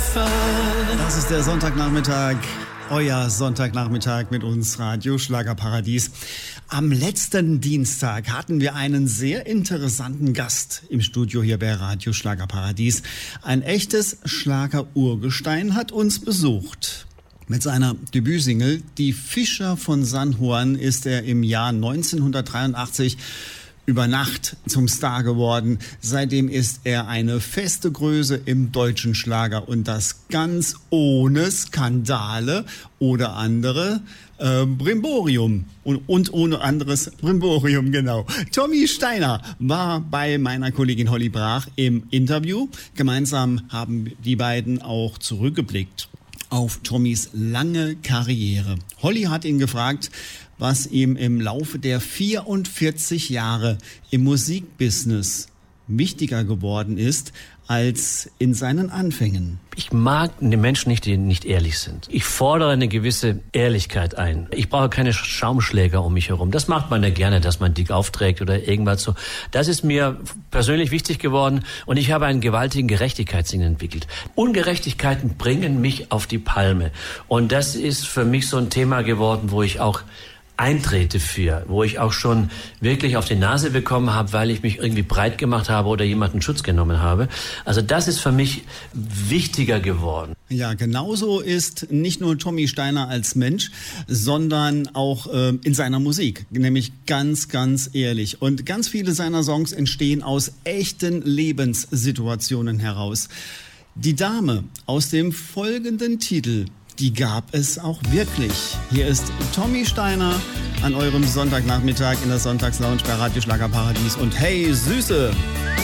Das ist der Sonntagnachmittag, euer Sonntagnachmittag mit uns, Radio Schlagerparadies. Am letzten Dienstag hatten wir einen sehr interessanten Gast im Studio hier bei Radio Schlagerparadies. Ein echtes Schlager-Urgestein hat uns besucht. Mit seiner Debütsingle Die Fischer von San Juan ist er im Jahr 1983 über Nacht zum Star geworden. Seitdem ist er eine feste Größe im deutschen Schlager und das ganz ohne Skandale oder andere Brimborium und ohne anderes Brimborium, genau. Tommy Steiner war bei meiner Kollegin Holly Brach im Interview. Gemeinsam haben die beiden auch zurückgeblickt auf Tommys lange Karriere. Holly hat ihn gefragt, was ihm im Laufe der 44 Jahre im Musikbusiness wichtiger geworden ist als in seinen Anfängen. Ich mag die Menschen nicht, die nicht ehrlich sind. Ich fordere eine gewisse Ehrlichkeit ein. Ich brauche keine Schaumschläger um mich herum. Das macht man ja gerne, dass man dick aufträgt oder irgendwas so. Das ist mir persönlich wichtig geworden und ich habe einen gewaltigen Gerechtigkeitssinn entwickelt. Ungerechtigkeiten bringen mich auf die Palme und das ist für mich so ein Thema geworden, wo ich auch eintrete für, wo ich auch schon wirklich auf die Nase bekommen habe, weil ich mich irgendwie breit gemacht habe oder jemanden Schutz genommen habe. Also das ist für mich wichtiger geworden. Ja, genauso ist nicht nur Tommy Steiner als Mensch, sondern auch in seiner Musik, nämlich ganz, ganz ehrlich. Und ganz viele seiner Songs entstehen aus echten Lebenssituationen heraus. Die Dame aus dem folgenden Titel, die gab es auch wirklich. Hier ist Tommy Steiner an eurem Sonntagnachmittag in der Sonntagslounge bei Radio Schlagerparadies. Und hey, Süße!